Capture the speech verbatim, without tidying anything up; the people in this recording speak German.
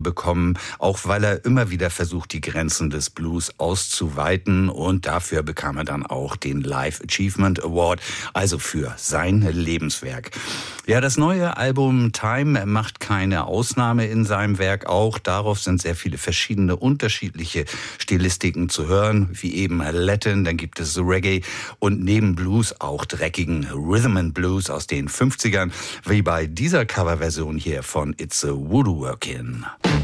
bekommen, auch weil er immer wieder versucht, die Grenzen des Blues auszuweiten, und dafür bekam er dann auch den Life Achievement Award, also für sein Lebenswerk. Ja, das neue Album Time macht keine Ausnahme in seinem Werk. Auch darauf sind sehr viele verschiedene unterschiedliche Stilistiken zu hören, wie eben Latin, dann gibt es Reggae und neben Blues auch dreckigen Rhythm and Blues aus den fünfzigern, wie bei dieser Coverversion hier von It's a Voodoo Workin'.